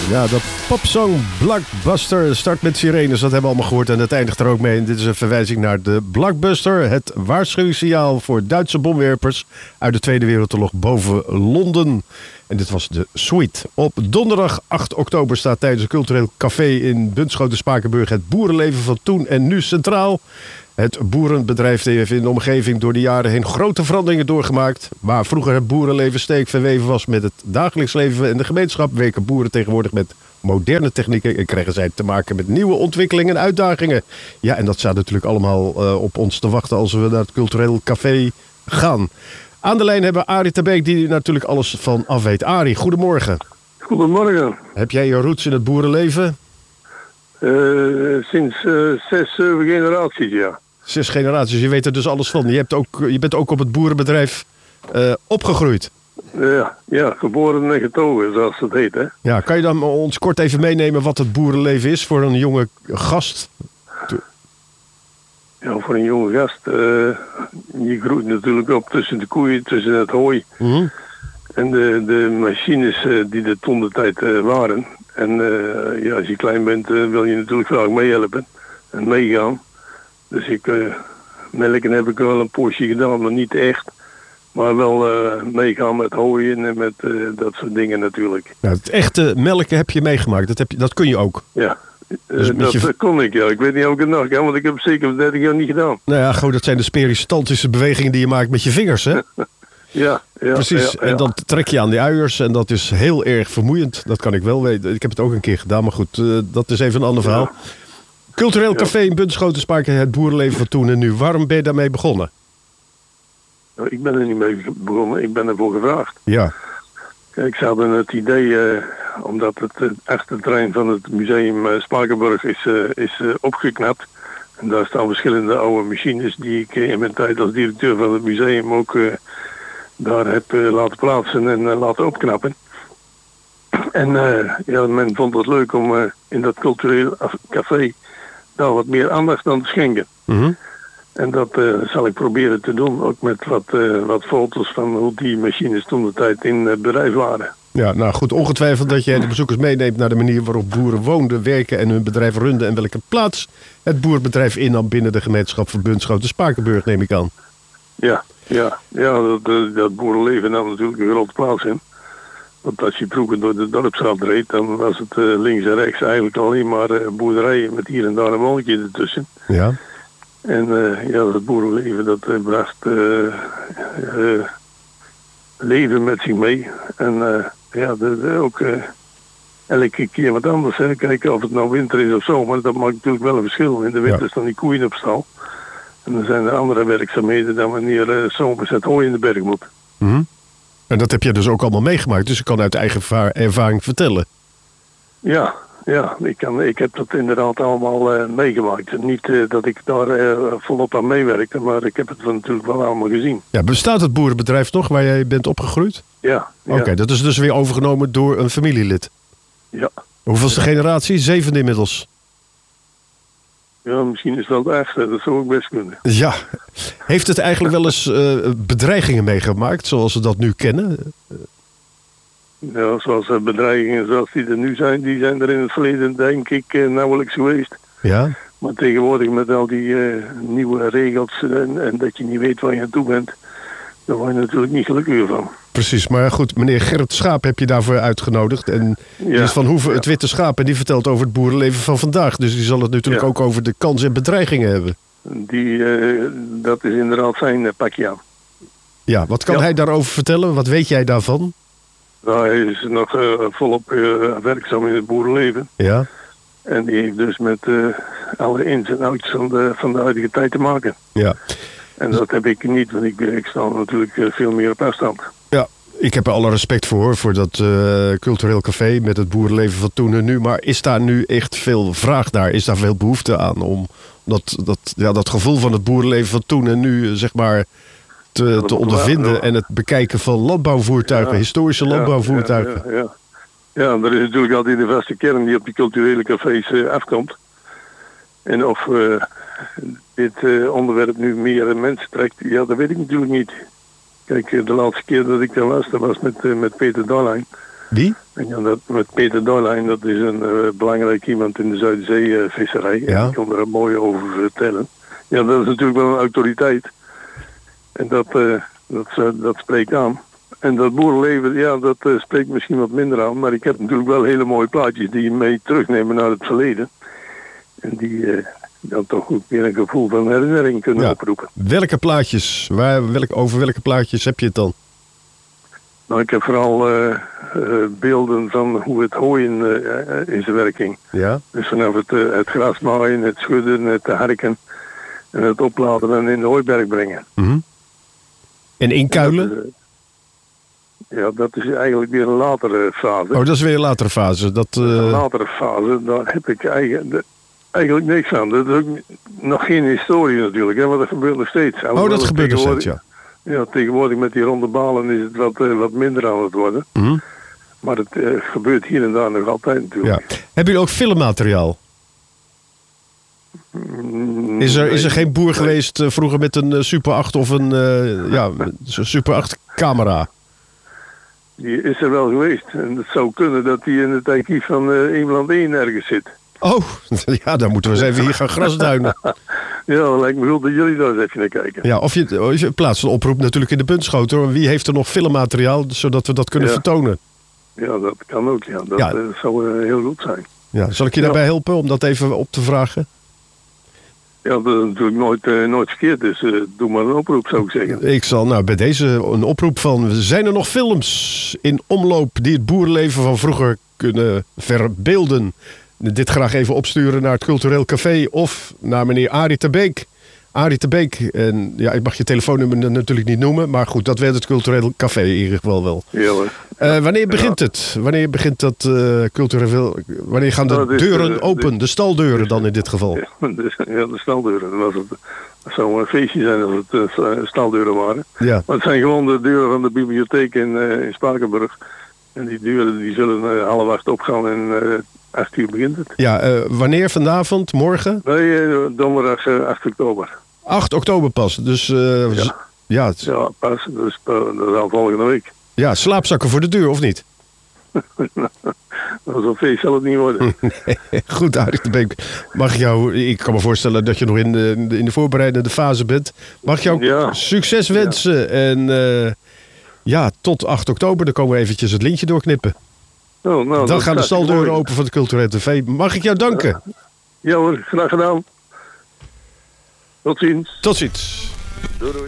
Ja, de popsong Blockbuster start met sirenes. Dat hebben we allemaal gehoord en het eindigt er ook mee. En dit is een verwijzing naar de Blockbuster. Het waarschuwingssignaal voor Duitse bomwerpers uit de Tweede Wereldoorlog boven Londen. En dit was de Suite. Op donderdag 8 oktober staat tijdens een cultureel café in Bunschoten-Spakenburg het boerenleven van toen en nu centraal. Het boerenbedrijf heeft in de omgeving door de jaren heen grote veranderingen doorgemaakt. Waar vroeger het boerenleven sterk verweven was met het dagelijks leven en de gemeenschap, werken boeren tegenwoordig met moderne technieken en krijgen zij te maken met nieuwe ontwikkelingen en uitdagingen. Ja, en dat staat natuurlijk allemaal op ons te wachten als we naar het cultureel café gaan. Aan de lijn hebben we Arie Terbeek, die natuurlijk alles van af weet. Arie, goedemorgen. Goedemorgen. Heb jij je roots in het boerenleven? Sinds 6, 7 generaties, ja. 6 generaties, je weet er dus alles van. Je bent ook op het boerenbedrijf opgegroeid. Ja, geboren en getogen, zoals het heet, hè. Ja, kan je dan ons kort even meenemen wat het boerenleven is voor een jonge gast? Ja, voor een jonge gast. Je groeit natuurlijk op tussen de koeien, tussen het hooi. Mm-hmm. En de machines die er toen de tijd waren. En als je klein bent wil je natuurlijk graag meehelpen en meegaan. Dus melken heb ik wel een poosje gedaan, maar niet echt. Maar wel meegaan met hooien en met dat soort dingen natuurlijk. Nou, het echte melken heb je meegemaakt, dat kun je ook. Ja, Dus dat kon ik, ja. Ik weet niet of ik het nog kan, want ik heb het zeker 30 jaar niet gedaan. Nou ja, goed, dat zijn de peristaltische bewegingen die je maakt met je vingers, hè? Ja. Precies, ja. En dan trek je aan die uiers en dat is heel erg vermoeiend. Dat kan ik wel weten. Ik heb het ook een keer gedaan, maar goed, dat is even een ander verhaal. Cultureel café in Bunschoten-Spakenburg, het boerenleven van toen en nu. Waarom ben je daarmee begonnen? Nou, ik ben er niet mee begonnen, ik ben ervoor gevraagd. Ja. Kijk, ze hadden het idee, omdat het echte terrein van het museum Spakenburg is opgeknapt. En daar staan verschillende oude machines die ik in mijn tijd als directeur van het museum ook daar heb laten plaatsen en laten opknappen. En men vond het leuk om in dat cultureel café daar wat meer aandacht aan te schenken. Mm-hmm. En dat zal ik proberen te doen, ook met wat foto's van hoe die machines toen de tijd in het bedrijf waren. Ja, nou goed, ongetwijfeld dat jij de bezoekers meeneemt naar de manier waarop boeren woonden, werken en hun bedrijf runden en welke plaats het boerenbedrijf innam binnen de gemeenschap van Bunschoten-Spakenburg, neem ik aan. Ja, dat boerenleven nam natuurlijk een grote plaats in. Want als je vroeger door de dorpsstraat reed, dan was het links en rechts eigenlijk alleen maar boerderijen met hier en daar een woontje ertussen. Ja. En dat boerenleven dat bracht leven met zich mee. En ook elke keer wat anders. Hè. Kijken of het nou winter is of zomer, dat maakt natuurlijk wel een verschil. In de winter staan die koeien op stal. En dan zijn er andere werkzaamheden dan wanneer zomers het hooi in de berg moet. Mm-hmm. En dat heb je dus ook allemaal meegemaakt, dus je kan uit eigen ervaring vertellen. Ja, ik heb dat inderdaad allemaal meegemaakt. Niet dat ik daar volop aan meewerkte, maar ik heb het natuurlijk wel allemaal gezien. Ja, bestaat het boerenbedrijf nog waar jij bent opgegroeid? Ja. Oké, dat is dus weer overgenomen door een familielid? Ja. Hoeveelste generatie? 7e inmiddels? Ja, misschien is dat echt, dat zou ook best kunnen. Ja. Heeft het eigenlijk wel eens bedreigingen meegemaakt, zoals we dat nu kennen? Ja, zoals bedreigingen zoals die er nu zijn, die zijn er in het verleden denk ik nauwelijks geweest. Ja. Maar tegenwoordig met al die nieuwe regels en dat je niet weet waar je aan toe bent, daar word je natuurlijk niet gelukkiger van. Precies, maar goed, meneer Gerrit Schaap heb je daarvoor uitgenodigd. En die is van Hoeven het Witte Schaap en die vertelt over het boerenleven van vandaag. Dus die zal het natuurlijk ook over de kansen en bedreigingen hebben. Dat is inderdaad zijn pakje aan. Ja, wat kan hij daarover vertellen? Wat weet jij daarvan? Nou, hij is nog volop werkzaam in het boerenleven. Ja. En die heeft dus met alle ins en outs van de huidige tijd te maken. Ja. En dat heb ik niet, want ik sta natuurlijk veel meer op afstand. Ja, ik heb er alle respect voor dat cultureel café met het boerenleven van toen en nu. Maar is daar nu echt veel vraag naar? Is daar veel behoefte aan om dat gevoel van het boerenleven van toen en nu, zeg maar, te ondervinden en het bekijken van landbouwvoertuigen, historische landbouwvoertuigen? Ja, er is natuurlijk altijd de vaste kern die op die culturele cafés afkomt. En of dit onderwerp nu meer mensen trekt, ja, dat weet ik natuurlijk niet. Kijk, de laatste keer dat ik daar was met Peter Darlijn. Wie? En ja, dat met Peter Doorlijn, dat is een belangrijk iemand in de Zuiderzee-visserij. Ja. Ik kan er mooi over vertellen. Ja, dat is natuurlijk wel een autoriteit. En dat spreekt aan. En dat boerenleven, ja, dat spreekt misschien wat minder aan. Maar ik heb natuurlijk wel hele mooie plaatjes die je mee terugnemen naar het verleden. En die dan toch ook weer een gevoel van herinnering kunnen oproepen. Welke plaatjes? Over welke plaatjes heb je het dan? Nou, ik heb vooral beelden van hoe het hooien in zijn werking. Ja. Dus vanaf het grasmaaien, het schudden, het harken en het opladen en in de hooiberg brengen. Mm-hmm. En inkuilen? Ja, dat is eigenlijk weer een latere fase. Oh, dat is weer een latere fase. Een latere fase, daar heb ik eigenlijk niks aan. Dat is ook nog geen historie natuurlijk, hè, want dat gebeurt nog steeds. Oh, dat gebeurt nog steeds, ja. Ja, tegenwoordig met die ronde balen is het wat minder aan het worden. Mm-hmm. Maar het gebeurt hier en daar nog altijd natuurlijk. Ja. Hebben jullie ook filmmateriaal? Is er geen boer geweest vroeger met een Super 8 of een Super 8 camera? Die is er wel geweest. En het zou kunnen dat die in het archief van Eemland 1 ergens zit. Oh, ja, dan moeten we eens even hier gaan grasduinen. Ja, lijkt me goed dat jullie daar eens even naar kijken. Ja, of je plaatst een oproep natuurlijk in de Buntschoter. Wie heeft er nog filmmateriaal, zodat we dat kunnen vertonen? Ja, dat kan ook. Ja. Dat zou heel goed zijn. Ja, zal ik je daarbij helpen om dat even op te vragen? Ja, dat is natuurlijk nooit verkeerd. Dus doe maar een oproep, zou ik zeggen. Ik zal bij deze een oproep van... Zijn er nog films in omloop die het boerenleven van vroeger kunnen verbeelden? Dit graag even opsturen naar het Cultureel Café of naar meneer Arie de Beek. Arie de Beek, en ja, ik mag je telefoonnummer natuurlijk niet noemen, maar goed, dat weet het Cultureel Café in ieder geval wel. Ja, hoor. Wanneer begint het? Wanneer begint dat cultureel? Wanneer gaan de deuren open? De staldeuren dan in dit geval? Ja, de staldeuren. Dat zou een feestje zijn als het staldeuren waren. Ja. Maar het zijn gewoon de deuren van de bibliotheek in Spakenburg. En die deuren die zullen 7:30 opgaan en 8 uur begint het. Ja, wanneer vanavond? Morgen? Nee, donderdag 8 oktober. 8 oktober pas. Dus ja, pas. Dus dat is al volgende week. Ja, slaapzakken voor de deur, of niet? Zo'n feest zal het niet worden. Goed, Arie de Beek. Ik kan me voorstellen dat je nog in de voorbereidende fase bent. Mag ik jou succes wensen. En tot 8 oktober. Dan komen we eventjes het lintje doorknippen. Oh, nou, dan gaan de staldeuren open van het Cultureel TV. Mag ik jou danken? Ja hoor, graag gedaan. Tot ziens. Tot ziens. Doei.